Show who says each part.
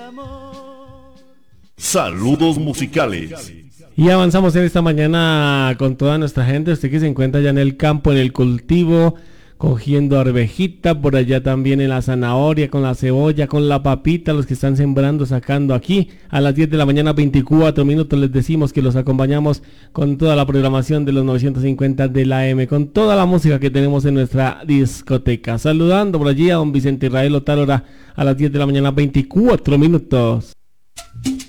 Speaker 1: Saludos musicales.
Speaker 2: Y avanzamos en esta mañana con toda nuestra gente. Usted que se encuentra ya en el campo, en el cultivo, cogiendo arvejita, por allá también en la zanahoria, con la cebolla, con la papita, los que están sembrando, sacando aquí. A las 10 de la mañana, 24 minutos, les decimos que los acompañamos con toda la programación de los 950 de la AM, con toda la música que tenemos en nuestra discoteca. Saludando por allí a don Vicente Israel Otálora a las 10 de la mañana, 24 minutos.